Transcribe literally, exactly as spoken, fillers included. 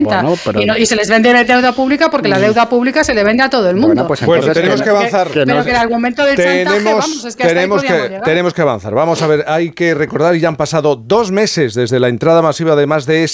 Bueno, pero... y, no, y se les vende deuda pública porque la deuda pública se le vende a todo el mundo. Bueno, pues bueno tenemos que, que avanzar. Que, que pero no, que el argumento del tenemos, chantaje, vamos, es que hasta tenemos, ahí que, llegar. tenemos que avanzar. Vamos a ver, hay que recordar, y ya han pasado dos meses desde la entrada masiva de más de